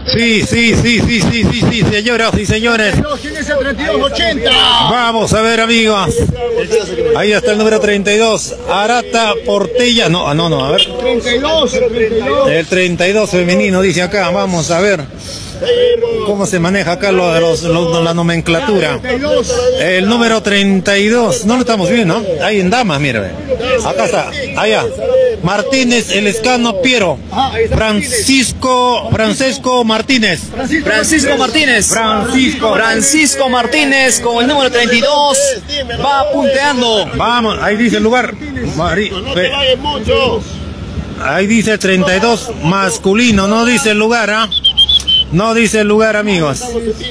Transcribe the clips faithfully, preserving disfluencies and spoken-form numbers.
Sí, sí, sí, sí, sí, sí, sí, señoras y señores. ¿Quién es el treinta y dos ochenta? Vamos a ver, amigos. Ahí está el número treinta y dos. Arata Portella. No, no, no, a ver. treinta y dos, el treinta y dos. El treinta y dos femenino, dice acá. Vamos a ver cómo se maneja acá lo, los, los, la nomenclatura. El número treinta y dos. No lo estamos viendo, ¿no? Ahí en damas, mire. Acá está. Allá. Martínez, el Escano Piero. Francisco, Francesco Martínez. Francisco Martínez. Francisco. Francisco Martínez con el número treinta y dos. Va punteando. Vamos, ahí dice el lugar. Mari, ve, ahí dice treinta y dos masculino, no dice el lugar, ¿ah? ¿eh? No dice el lugar, amigos.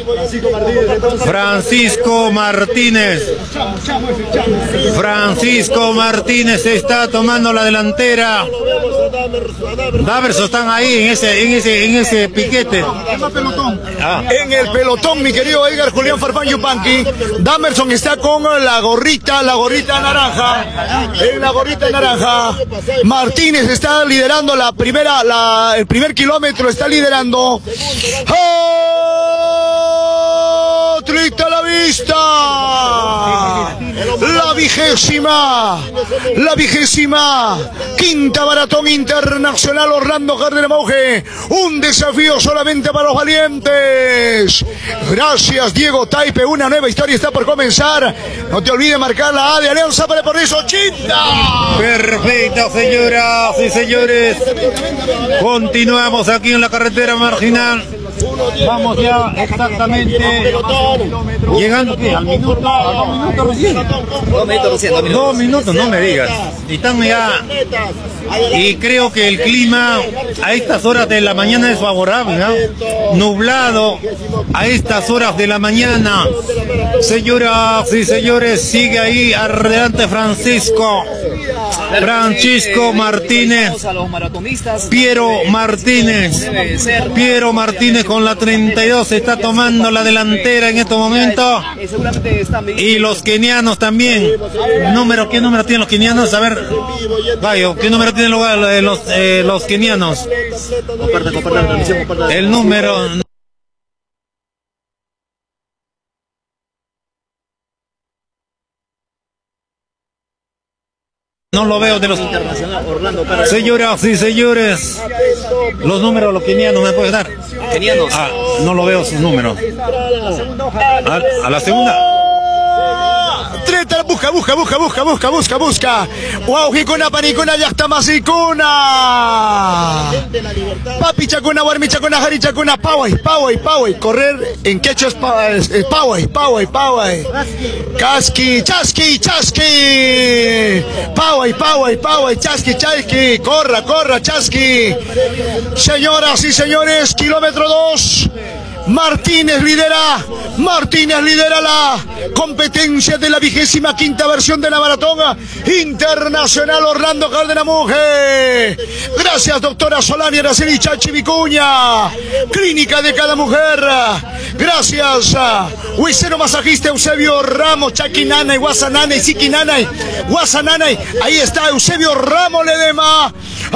Francisco Martínez. Francisco Martínez está tomando la delantera. Daverson están ahí en ese, en ese, en ese piquete. Ah. En el pelotón, mi querido Edgar Julián Farfán Yupanqui. Daverson está con la gorrita, la gorrita naranja. En la gorrita naranja. Martínez está liderando la primera, la, el primer kilómetro está liderando. ¡Oh! ¡Trita la vista! La vigésima, la vigésima quinta maratón internacional Orlando Cárdenas Monge. Un desafío solamente para los valientes. Gracias, Diego Taipe. Una nueva historia está por comenzar. No te olvides marcar la A de Alianza para por eso ochenta. Perfecto, señoras y señores. Continuamos aquí en la carretera marginal. Vamos ya exactamente llegando ¿qué? Al minuto, a dos minutos recién. Dos minutos recién, dos minutos. Dos minutos, no me digas. Y están ya. Y creo que el clima a estas horas de la mañana es favorable, ¿no? Nublado a estas horas de la mañana. Señoras y señores, sigue ahí adelante Francisco. Francisco Martínez. Piero Martínez. Piero Martínez con la treinta y dos está tomando la delantera en estos momentos. Y los kenianos también. Número, ¿qué número tienen los kenianos? A ver, Gallo, ¿qué número tienen los, los, eh, los kenianos? El número... No lo veo de los internacionales. Señoras y señores, los números los kenianos me puedes dar. Kenianos. Ah, no lo veo sus números. A, a la segunda. Treta, busca, busca, busca, busca, busca, busca, busca. Wow, Hikuna, Panicuna, Yachtama, Sikuna. Papi Chacuna, Warmi Chacuna, Jari Chacuna, Pawai, Pawai, Pawai. Correr en quechua es Pawai, Pawai, Pawai. Casqui, Chasqui, Chasqui. Pawai, Pawai, Pawai, Chasqui, Chasqui. Corra, corra, Chasqui. Señoras y señores, kilómetro dos. Martínez lidera, Martínez lidera la competencia de la vigésima quinta versión de la maratón internacional Orlando Cárdenas Monge. Gracias, doctora Solani Araceli Chachi Vicuña, clínica de cada mujer. Gracias, huesero masajista Eusebio Ramos, Chaquinana y Guasanana y Siquinana y Guasanana. Ahí está Eusebio Ramos Ledema.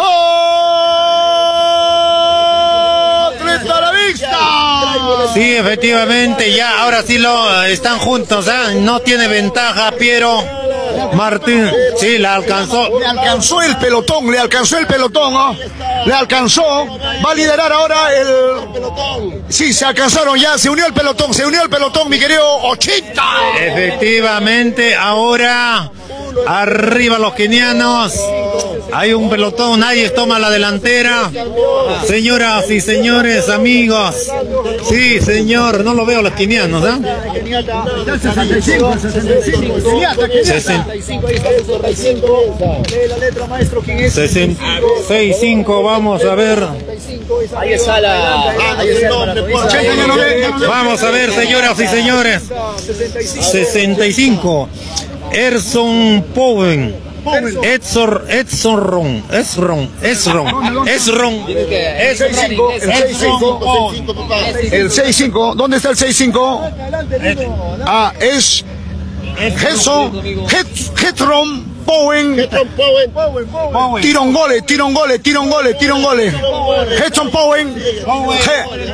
¡Oh! ¡Treta a la vista! Sí, efectivamente, ya, ahora sí lo están juntos, ¿eh? No tiene ventaja, Piero Martín, sí, la alcanzó. Le alcanzó el pelotón, le alcanzó el pelotón, ¿no? Le alcanzó, va a liderar ahora el... Sí, se alcanzaron ya, se unió el pelotón, se unió el pelotón, mi querido ochenta. Efectivamente, ahora arriba los kenianos. Hay un pelotón, nadie toma la delantera. Señoras y señores, amigos. Sí, señor, no lo veo los kenianos, ¿eh? sesenta y cinco, sesenta y cinco. sesenta y cinco, vamos a ver. Ahí está la... Vamos a ver, señoras y señores. sesenta y cinco. Erson Powen. Edson, Edson Ron, Esron, Esron, Esron, el seis cinco, ¿dónde está el seis cinco? Ah, es Gerson, Getron Powen, Tirongole, Tirongole, Tirongole, Tirongole, Getron Powen.